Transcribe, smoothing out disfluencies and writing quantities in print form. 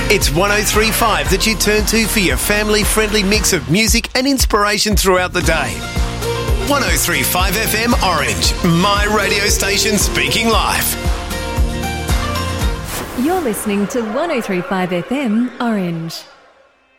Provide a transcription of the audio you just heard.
It's 103.5 that you turn to for your family-friendly mix of music and inspiration throughout the day. 103.5 FM Orange, my radio station speaking live. You're listening to 103.5 FM Orange.